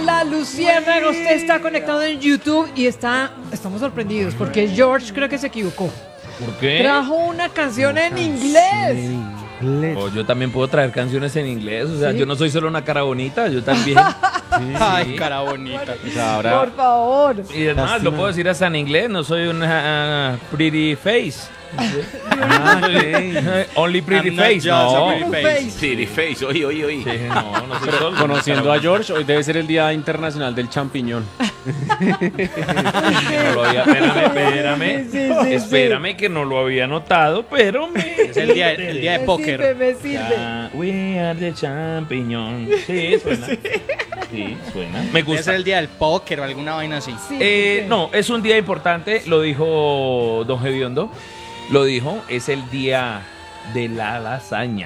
La Luciérnaga. Usted está conectado en YouTube y estamos sorprendidos porque George creo que se equivocó. ¿Por qué? Trajo una canción en inglés. Oh, yo también puedo traer canciones en inglés, o sea, ¿Sí? yo no soy solo una cara bonita, yo también. Ay, cara bonita. O sea, ahora Por favor. Y además lo puedo decir hasta en inglés, no soy una pretty face. Only pretty I'm not face, just no. a pretty face. Pretty face, oí. Sí, no soy solo conociendo una a cara George, hoy debe ser el Día Internacional del Champiñón. bonita. No lo había- espérame. Espérame que no lo había notado, pero Es el día de Me póker. sirve, me sirve. We are the champion. Sí, suena. Sí, suena. Me Debe gusta. ser el día del póker o alguna vaina así. Sí, sí. No, es un día importante, lo dijo Don Gediondo. Lo dijo, es el día de la lasaña.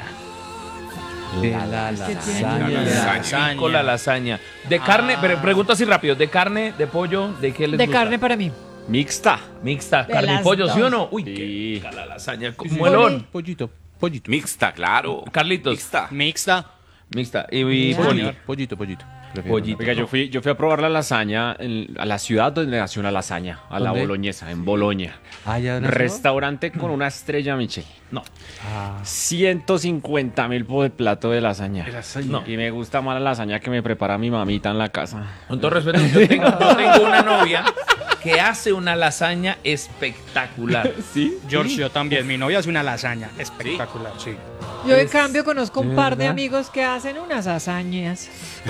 Lasaña. Con la lasaña. De carne, pero pregunto así rápido, ¿de carne, de pollo, de qué les De gusta? carne para mí. Mixta. Mixta, De carne y las pollo, ¿sí o dos. no? Uy, Sí. qué rica la lasaña con muelón. Pollito. Mixta, claro. Carlitos. Mixta. Mixta. Mixta. Y Ya. Poli. Pollito. Prefiero. Pollito. Oiga, yo fui a probar la lasaña a la ciudad donde nació una lasaña, a la ¿Dónde? boloñesa, en Boloña. Ah, ya nació. Restaurante con una estrella Michelin. No, 150.000 por el plato de lasaña. no. Y me gusta más la lasaña que me prepara mi mamita en la casa. Con todo respeto, yo tengo una novia que hace una lasaña espectacular. ¿Sí? George, yo también. Mi novia hace una lasaña espectacular, sí. Yo en cambio conozco un ¿de par de verdad? amigos que hacen unas hazañas.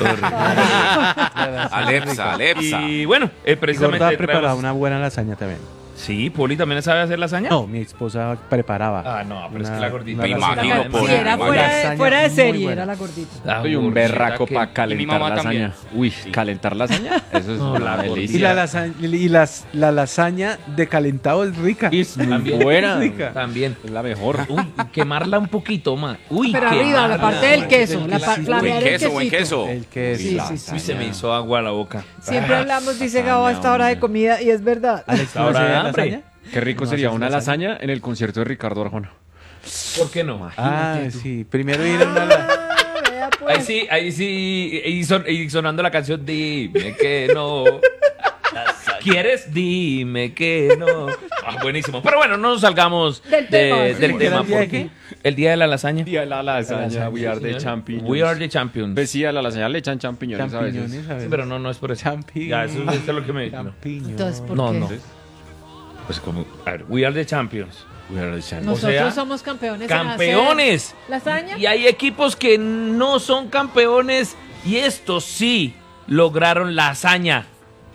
Alepsa. Y bueno, Mi precisamente. gorda preparaba traemos- una buena lasaña también. Sí, Poli también sabe hacer lasaña. No, mi esposa preparaba. Ah, no, pero es que la gordita. Me imagino La- por sí, era por- fuera lasaña fuera de muy serie, buena. era la gordita. La Soy un gordita berraco que- para Y mi calentar mamá lasaña. Uy, calentar lasaña, eso es No, una la Y delicia. la lasaña de calentado es rica. Es muy También. buena. Rica. También. Es la mejor. Uy, quemarla un poquito más. Uy, Pero arriba, la parte del queso, la Buen flamear el queso, buen quesito. queso. El que Sí, la sí, sí. Uy, se me hizo agua a la boca. Siempre hablamos, dice Gabo, a esta hora de comida y es verdad. Alex, ¿no Ahora hace de hambre. lasaña? Qué rico ¿No sería haces una lasaña? lasaña en el concierto de Ricardo Arjona. ¿Por qué no? Ah, sí. Primero ir a una... Vea, pues. Ahí sí, y sonando la canción, dime que no. ¿Quieres? Dime que no. Ah, buenísimo. Pero bueno, no nos salgamos Del tema, sí. del ¿Era tema. el día de porque- qué? El día de la lasaña. Día de la lasaña, we are the señor. champions. We are the champions. Pues sí, a la lasaña le echan champiñones a veces. Champiñones, a ver. Sí, pero no es por eso. Champiñones. Ya, eso es lo que me... Champiñones. Entonces, ¿por No, qué? no. Pues como... A ver, we are the champions. We are the champions. Nosotros O sea, somos campeones. en ¡Campeones! hacer ¿Lasaña? Y hay equipos que no son campeones y estos sí lograron la hazaña.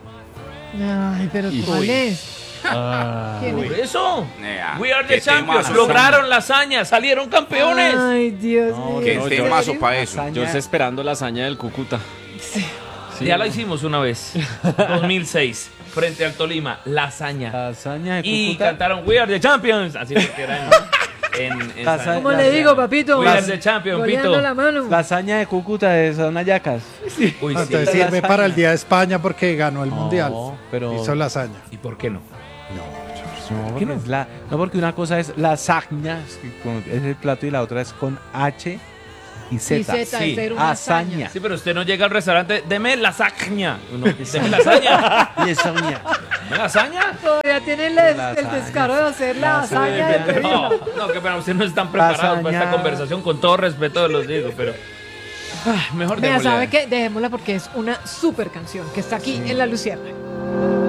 Ay, pero ¿cuál es? ¿Quién Por es? eso. Nea, We are qué the champions. temazo. Lograron la hazaña. Salieron campeones. Ay, Dios mío. Qué No, temazo para eso. Lasaña. Yo estoy esperando la hazaña del Cúcuta. Ya la hicimos una vez. 2006. Frente al Tolima. La hazaña. Lasaña de Y Cúcuta. cantaron We are the champions. Así que era en Lasaña. ¿Cómo le digo, papito? We are the champions, Goleando Pito. la mano. Lasaña de Cúcuta de son hallacas. Uy, sí. Entonces sirve para el Día de España porque ganó el Mundial. pero... Hizo lasaña. ¿Y por qué no? No, porque no, porque una cosa es lasaña, es el plato, y la otra es con H y Z. Y Z, Sí. es ser una Hazaña. hazaña. Sí, pero usted no llega al restaurante. Deme lasaña. Uno, deme lasaña. Lasaña. ¿Deme lasaña? Todavía tiene el Lasaña. descaro de hacer la hazaña de pedirla. No, que para usted no están preparados para esta Lasaña. conversación. Con todo respeto los digo, pero... Mejor Mira, démosle. ¿sabe qué? Dejémosla porque es una super canción que está aquí en La Luciérnaga.